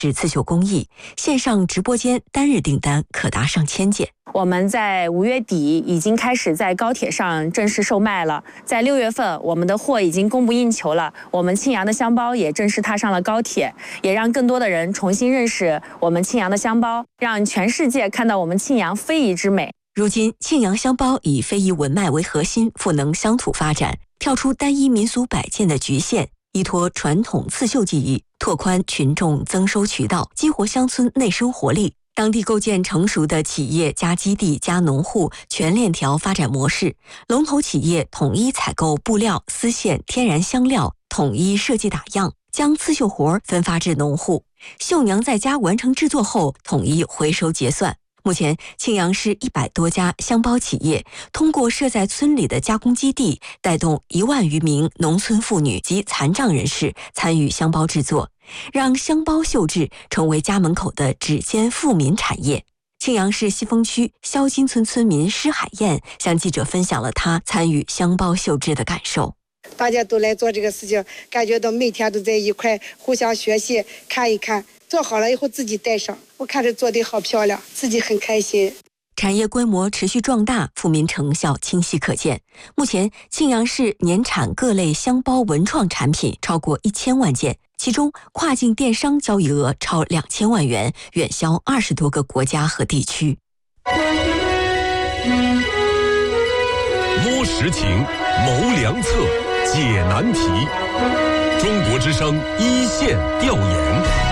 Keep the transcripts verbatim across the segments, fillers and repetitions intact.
是刺绣工艺，线上直播间单日订单可达上千件。 我们在五月底已经开始在高铁上正式售卖了，在六月份我们的货已经供不应求了，我们庆阳的香包也正式踏上了高铁，也让更多的人重新认识我们庆阳的香包，让全世界看到我们庆阳非遗之美。 如今，庆阳香包以非遗文脉为核心，赋能乡土发展，跳出单一民俗摆件的局限，依托传统刺绣技艺，拓宽群众增收渠道，激活乡村内生活力。当地构建成熟的企业加基地加农户全链条发展模式，龙头企业统一采购布料、丝线、天然香料，统一设计打样，将刺绣活分发至农户。绣娘在家完成制作后，统一回收结算。目前，庆阳市一百多家香包企业通过设在村里的加工基地，带动一万余名农村妇女及残障人士参与香包制作，让香包绣制成为家门口的指尖富民产业。庆阳市西峰区肖金村村民施海燕向记者分享了她参与香包绣制的感受。 大家都来做这个事情，感觉到每天都在一块互相学习，看一看做好了以后自己带上，我看着做得好漂亮，自己很开心。 产业规模持续壮大，富民成效清晰可见。目前，庆阳市年产各类香包文创产品超过一千万件，其中跨境电商交易额超两千万元，远销二十多个国家和地区。 摸实情，谋良策，解难题。中国之声一线调研。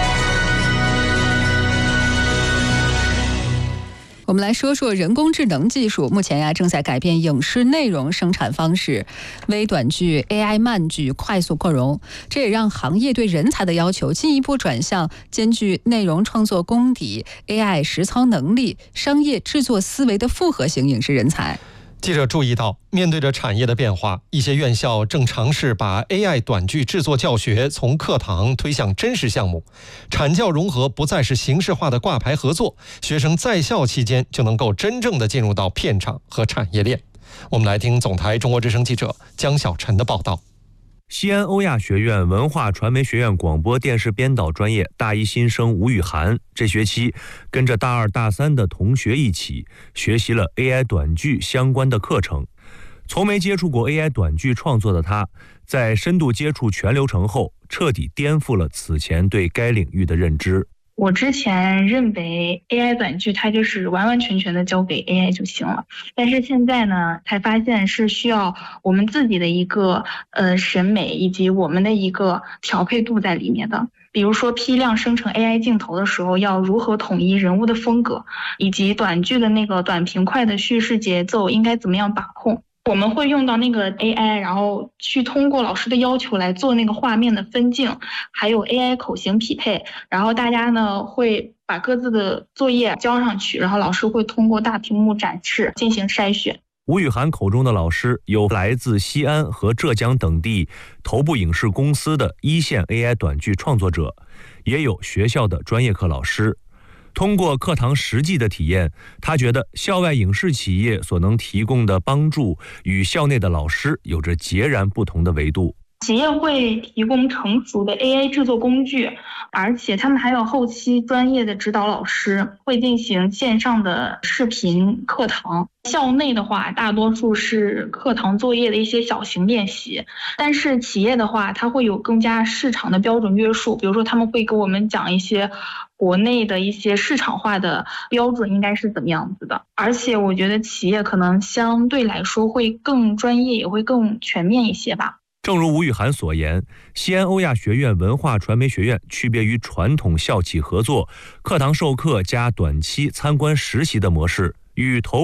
我们来说说人工智能技术，目前呀正在改变影视内容生产方式，微短剧、A I 慢剧快速扩容，这也让行业对人才的要求进一步转向兼具内容创作功底、A I 实操能力、商业制作思维的复合型影视人才。 记者注意到，面对着产业的变化，一些院校正尝试把 A I 短剧制作教学从课堂推向真实项目，产教融合不再是形式化的挂牌合作，学生在校期间就能够真正的进入到片场和产业链。我们来听总台中国之声记者江小晨的报道。 西安欧亚学院文化传媒学院广播电视编导专业大一新生吴雨涵，这学期跟着大二大三的同学一起学习了 A I 短剧相关的课程。从没接触过 A I 短剧创作的他，在深度接触全流程后，彻底颠覆了此前对该领域的认知。 我之前认为 A I 短剧它就是完完全全的交给 A I 就行了，但是现在呢，才发现是需要我们自己的一个呃审美以及我们的一个调配度在里面的。比如说批量生成 A I 镜头的时候，要如何统一人物的风格，以及短剧的那个短平快的叙事节奏应该怎么样把控。我们会用到那个 A I， 然后去通过老师的要求来做那个画面的分镜，还有 A I 口型匹配，然后大家呢会把各自的作业交上去，然后老师会通过大屏幕展示进行筛选。 吴雨涵口中的老师有来自西安和浙江等地头部影视公司的一线 A I 短剧创作者，也有学校的专业课老师。通过课堂实际的体验，他觉得校外影视企业所能提供的帮助与校内的老师有着截然不同的维度。 企业会提供成熟的 A I 制作工具，而且他们还有后期专业的指导老师，会进行线上的视频课堂。校内的话，大多数是课堂作业的一些小型练习，但是企业的话，它会有更加市场的标准约束，比如说他们会给我们讲一些国内的一些市场化的标准应该是怎么样子的。而且我觉得企业可能相对来说会更专业，也会更全面一些吧。 正如吴雨涵所言，西安欧亚学院文化传媒学院区别于传统校企合作、课堂授课加短期参观实习的模式，与头